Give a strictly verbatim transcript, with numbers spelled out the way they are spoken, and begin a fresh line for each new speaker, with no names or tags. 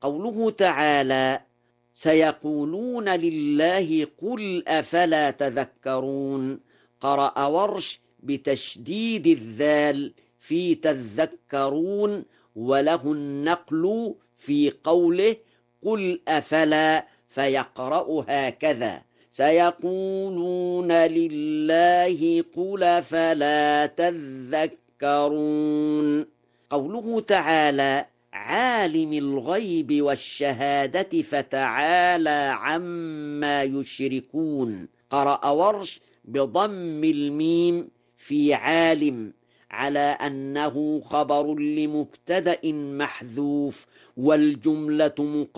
قوله تعالى: سيقولون لله قل أفلا تذكرون. قرأ ورش بتشديد الذال في تذكرون، وله النقل في قوله قل أفلا، فيقرأ هكذا: سيقولون لله قل فلا تذكرون. قوله تعالى: عالم الغيب والشهادة فتعالى عما يشركون. قرأ ورش بضم الميم في عالم على أنه خبر لمبتدأ محذوف، والجملة